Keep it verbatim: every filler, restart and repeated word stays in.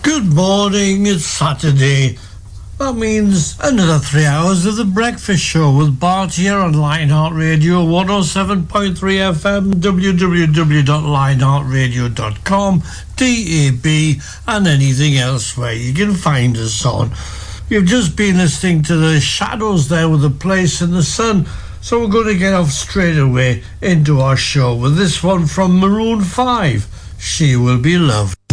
Good morning, it's Saturday. That means another three hours of the breakfast show with Bart here on Lionheart Radio one oh seven point three F M, w w w dot lionheart radio dot com, D A B, and anything else where you can find us on. You've just been listening to the Shadows there with A Place in the Sun, so we're going to get off straight away into our show with this one from Maroon five, She Will Be Loved.